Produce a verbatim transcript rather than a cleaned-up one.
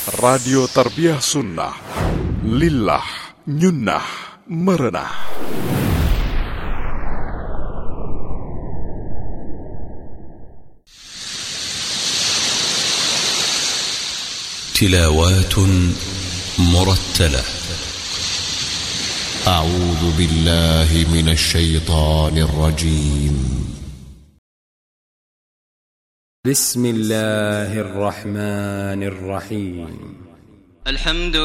Radio Tarbiyah Sunnah. Lillah, nyunnah, merenah. تلاوات مرتلة. أعوذ بالله من الشيطان الرجيم. بسم الله الرحمن الرحيم. الحمد